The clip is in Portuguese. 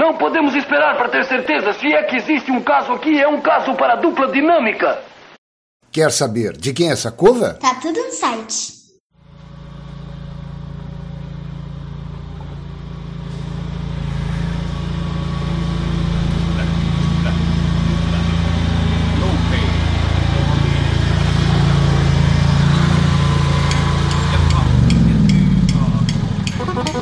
Não podemos esperar para ter certeza. Se é que existe um caso aqui, é um caso para dupla dinâmica. Quer saber de quem é essa cova? Tá tudo no site.